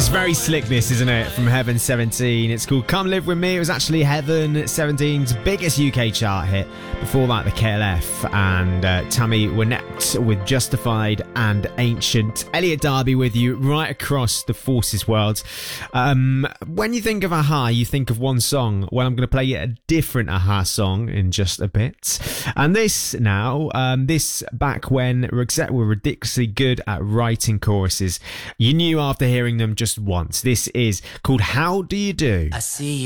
Very slick, this, isn't it? From Heaven 17. It's called Come Live With Me. It was actually Heaven 17's biggest UK chart hit. Before that, the KLF and Tammy Wynette with Justified and Ancient. Elliot Darby with you right across the Forces world. When you think of Aha, you think of one song. Well, I'm going to play you a different Aha song in just a bit. And this now, this back when Roxette were ridiculously good at writing choruses. You knew after hearing them just once. This is called How Do You Do? I see you.